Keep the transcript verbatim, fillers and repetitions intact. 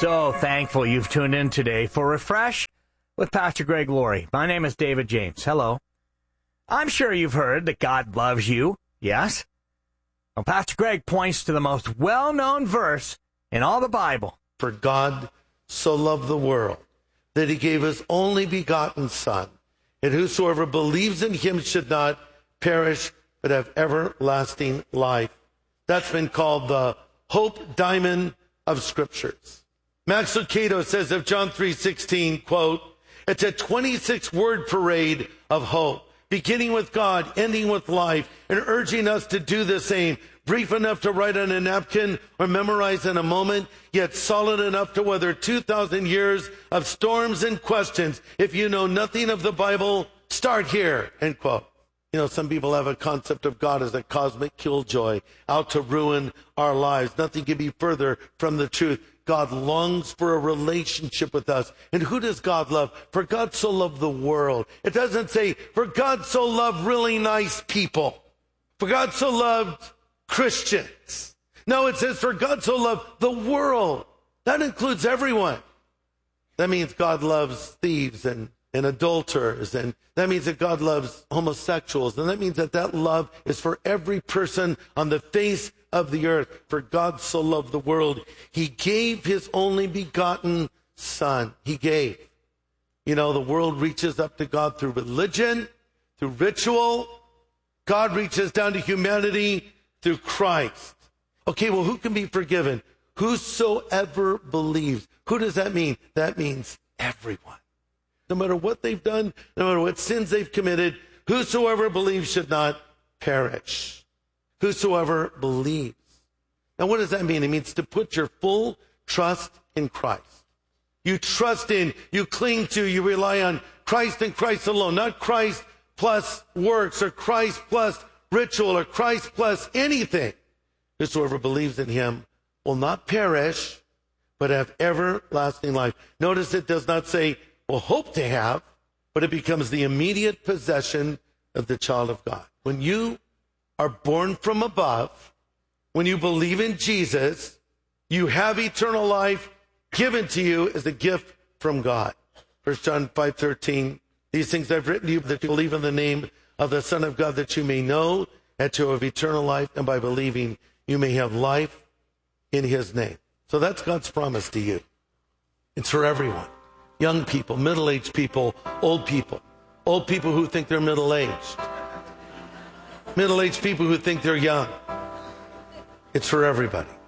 So thankful you've tuned in today for Refresh with Pastor Greg Laurie. My name is David James. Hello. I'm sure you've heard that God loves you. Yes? Well, Pastor Greg points to the most well-known verse in all the Bible. For God so loved the world that he gave his only begotten Son, and whosoever believes in him should not perish, but have everlasting life. That's been called the Hope Diamond of Scriptures. Max Lucado says of John three sixteen, quote, it's a twenty-six word parade of hope, beginning with God, ending with life, and urging us to do the same. Brief enough to write on a napkin or memorize in a moment, yet solid enough to weather two thousand years of storms and questions. If you know nothing of the Bible, start here, end quote. You know, some people have a concept of God as a cosmic killjoy out to ruin our lives. Nothing can be further from the truth. God longs for a relationship with us. And who does God love? For God so loved the world. It doesn't say, for God so loved really nice people. For God so loved Christians. No, it says, for God so loved the world. That includes everyone. That means God loves thieves and, and adulterers. And that means that God loves homosexuals. And that means that that love is for every person on the face of the earth. For God so loved the world, he gave his only begotten Son. He gave. You know, the world reaches up to God through religion, through ritual. God reaches down to humanity through Christ. Okay, well, who can be forgiven? Whosoever believes. Who does that mean? That means everyone. No matter what they've done, no matter what sins they've committed, whosoever believes should not perish. Whosoever believes. Now, what does that mean? It means to put your full trust in Christ. You trust in, you cling to, you rely on Christ and Christ alone, not Christ plus works or Christ plus ritual or Christ plus anything. Whosoever believes in him will not perish, but have everlasting life. Notice it does not say, will hope to have, but it becomes the immediate possession of the child of God. When you are born from above, when you believe in Jesus, you have eternal life given to you as a gift from God. First John five thirteen, these things I've written to you that you believe in the name of the Son of God, that you may know that you have eternal life, and by believing you may have life in his name. So that's God's promise to you. It's for everyone. Young people, middle-aged people, old people. Old people who think they're middle-aged. Middle-aged people who think they're young. It's for everybody.